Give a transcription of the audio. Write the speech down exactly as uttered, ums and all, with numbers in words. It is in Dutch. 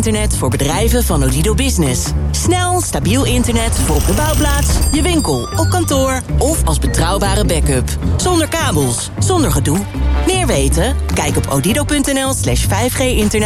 internet voor bedrijven van Odido Business. Snel, stabiel internet voor op de bouwplaats, je winkel, op kantoor of als betrouwbare backup. Zonder kabels, zonder gedoe. Meer weten? Kijk op odido punt n l slash vijf G internet.